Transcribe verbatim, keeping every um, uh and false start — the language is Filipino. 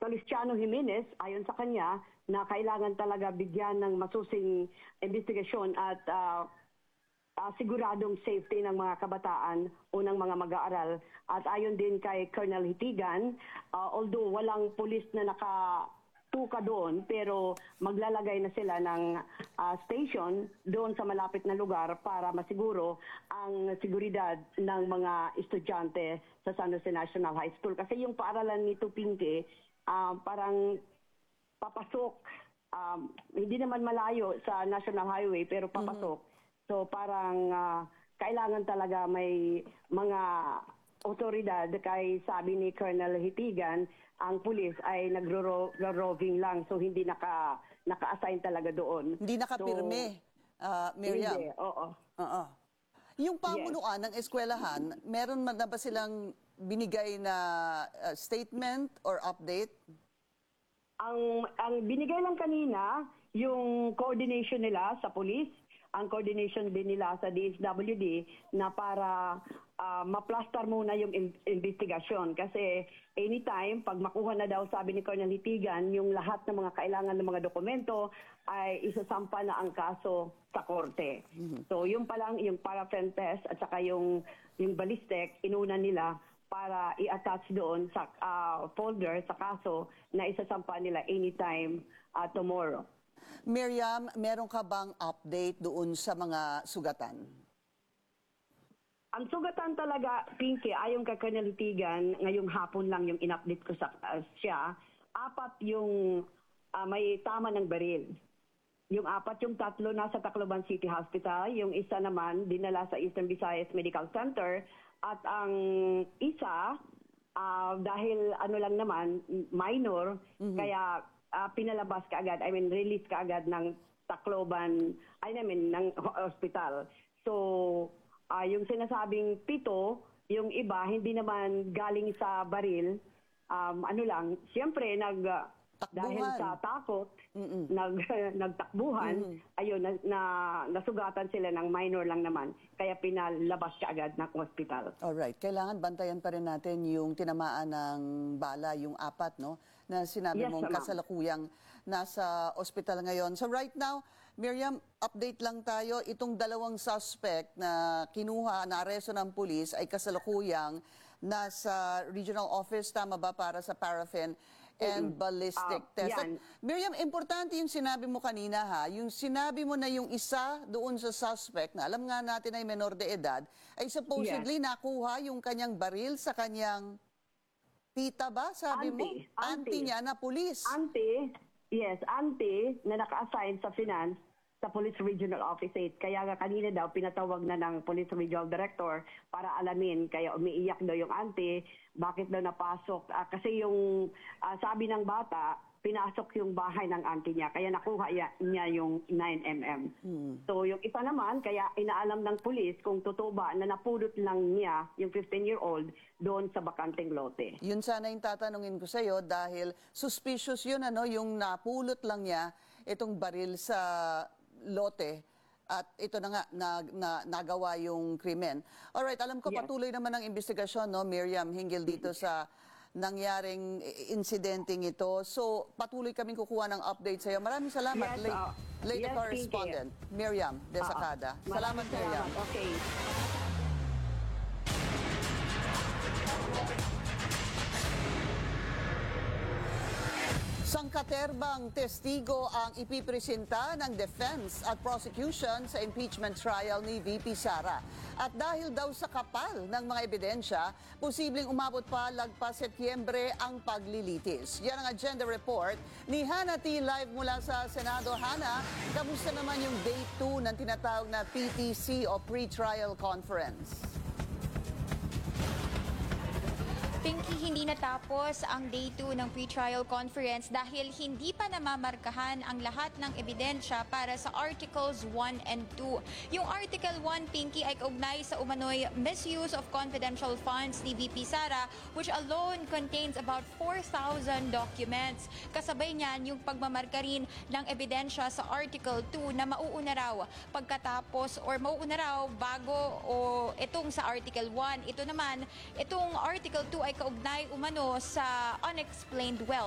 Feliciano Jimenez, ayon sa kanya, na kailangan talaga bigyan ng masusing investigasyon at uh, uh, siguradong safety ng mga kabataan o ng mga mag-aaral. At ayon din kay Colonel Hitigan, uh, although walang pulis na nakatuka doon, pero maglalagay na sila ng uh, station doon sa malapit na lugar para masiguro ang seguridad ng mga estudyante sa San Jose National High School. Kasi yung paaralan nito, Pinky, uh, parang papasok, um, hindi naman malayo sa National Highway, pero papasok. Mm-hmm. So parang uh, kailangan talaga may mga otoridad, kay sabi ni Colonel Hitigan, ang pulis ay nagro-roving lang, so hindi naka, naka-assign talaga doon. Hindi nakapirme, so, uh, Miriam? Hindi, oo. Uh-uh. Yung pamunuan yes. ng eskwelahan, meron na ba silang binigay na uh, statement or update? Ang ang binigay lang kanina yung coordination nila sa police, ang coordination din nila sa D S W D na para uh, maplastar muna yung investigasyon kasi anytime pag makuha na daw, sabi ni Colonel Hitigan, yung lahat ng mga kailangan ng mga dokumento ay isasampa na ang kaso sa korte. Mm-hmm. So yung pa lang yung paraffin test at saka yung yung ballistic inuna nila para i-attach doon sa uh, folder sa kaso na isasampa nila anytime uh, tomorrow. Miriam, meron ka bang update doon sa mga sugatan? Ang sugatan talaga, Pinky, ayon kay Colonel Hitigan, ngayong hapon lang yung in-update ko sa uh, siya, apat yung uh, may tama ng baril. Yung apat, yung tatlo nasa Tacloban City Hospital, yung isa naman dinala sa Eastern Visayas Medical Center, at ang isa, uh, dahil ano lang naman, minor, mm-hmm. kaya uh, pinalabas ka agad, I mean, release ka agad ng Tacloban, I mean, ng hospital. So, uh, yung sinasabing pito, yung iba, hindi naman galing sa baril, um, ano lang, siyempre, nag... Takbuhan. Dahil sa takot, nag, nagtakbuhan, Mm-mm. ayun, na, na, nasugatan sila ng minor lang naman. Kaya pinalabas siya agad ng hospital. Alright. Kailangan bantayan pa rin natin yung tinamaan ng bala, yung apat, no? Na sinabi yes, mong kasalukuyang nasa ospital ngayon. So right now, Miriam, update lang tayo. Itong dalawang suspect na kinuha, na aresto ng pulis ay kasalukuyang nasa regional office, tama ba, para sa paraffin and mm-hmm. ballistic uh, test. At, Miriam, importante yung sinabi mo kanina ha, yung sinabi mo na yung isa doon sa suspect, na alam nga natin ay menor de edad, ay supposedly yes. nakuha yung kanyang baril sa kanyang tita ba? Sabi auntie, mo? Auntie, auntie niya na pulis. Auntie, yes, auntie na naka-assign sa finance sa Police Regional Office eight. Kaya nga kanina daw, pinatawag na ng Police Regional Director para alamin. Kaya umiiyak daw yung auntie, bakit daw napasok. Uh, kasi yung uh, sabi ng bata, pinasok yung bahay ng auntie niya. Kaya nakuha niya yung nine millimeter. Hmm. So yung isa naman, kaya inaalam ng police kung totoo ba na napulot lang niya yung fifteen-year-old doon sa bakanteng lote. Yun sana yung tatanungin ko sa'yo dahil suspicious yun, ano, yung napulot lang niya itong baril sa lote at ito na nga na, na, nagawa yung krimen. Alright, alam ko yes. patuloy naman ang investigasyon, no, Miriam, hinggil dito sa nangyaring incidenting ito. So, patuloy kaming kukuha ng update sa iyo. Maraming salamat, yes, late, uh, late yes, correspondent, Miriam Desacada. Uh, salamat, Miriam. Salamat. Okay. Sangkaterbang testigo ang ipipresenta ng defense at prosecution sa impeachment trial ni V P Sara. At dahil daw sa kapal ng mga ebidensya, posibleng umabot pa lagpas Setyembre ang paglilitis. Yan ang agenda report ni Hannah T. Live mula sa Senado. Hannah, kamusta naman yung day two ng tinatawag na P T C o Pre-Trial Conference? Pinky, hindi natapos ang day two ng pre-trial conference dahil hindi pa namamarkahan ang lahat ng ebidensya para sa Articles one and two. Yung Article one, Pinky, ay kaugnay sa umano'y misuse of confidential funds ni V P Sara, which alone contains about four thousand documents. Kasabay niyan yung pagmamarka rin ng ebidensya sa Article two na mauuna raw pagkatapos or mauuna raw bago o itong sa Article one. Ito naman, itong Article two ay kaugnay umano sa unexplained wealth.